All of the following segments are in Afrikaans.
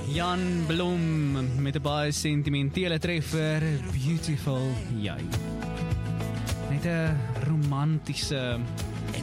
Jan Blom met 'n baie sentimentele treffer, Beautiful Jy. Net 'n romantiese En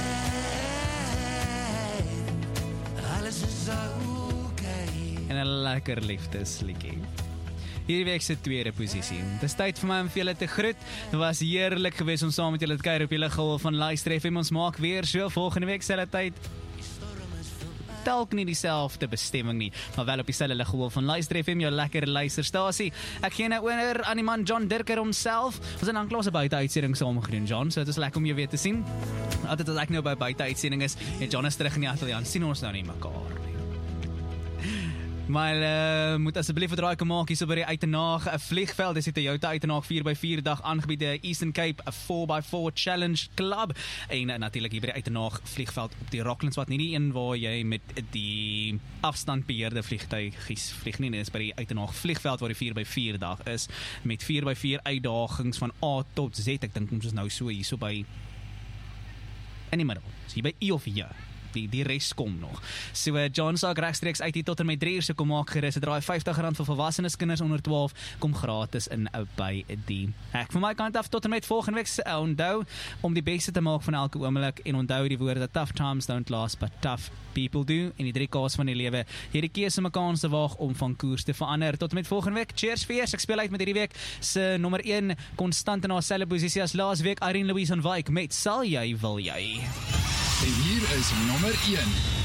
hey, alles is okay. en 'n lekker liefdesliedjie. Hierdie week se tweede posisie. Dit is tyd vir my om vir julle te groet. Dit was heerlik geweest om saam met julle te kuier op julle golf van Luister FM. Ons maak weer so volgende week selfde tyd. Dalk nie dieselfde bestemming nie, maar wel op dieselfde golf van Luister FM, jou lekker luisterstasie. Ek gee nou oor aan die man John Dirker homself. Ons het 'n klasse buiteuitsending saam gedoen, John, so dit is lekker om jou weer te sien. Altyd as ek nou by buiteuitsending is, en John is terug in die ateljee, sien ons nou nie mekaar nie. Maar moet asseblief 'n draai kom maak hier so by die Uitenaag 'n vliegveld. Dis die Toyota Uitenaag 4x4 dag aangebied, die Eastern Cape 'n 4x4 Challenge Club. En natuurlik hier by die Uitenaag vliegveld op die Rocklands, wat nie die een waar jy met die afstandbeheerde vliegtuigies vlieg nie, dis by die Uitenaag vliegveld waar die 4x4 dag is met 4x4 uitdagings van A tot Z. Ek dink ons is nou so hier so by in die middel. So hier by I of J. Die res kom nog. So John saak regstreeks uit hier tot en met 3 uur, so kom maak gerus. Dit draai R50 vir volwassenes, kinders onder 12 kom gratis in by die hek. Van my kant af tot en met volgende week se onthou om die beste te maak van elke oomblik en onthou die woorde tough times don't last but tough people do en die 3 K's van die lewe. Hierdie keuse 'n kans te waag om van koers te verander. Tot en met volgende week. Cheers vir eers. Ek speel uit met hierdie week se nommer 1 konstant in haar selfe posisie as laas week, Irene Louise van Wyk met Sal jy wil jy. En hier is nommer 1.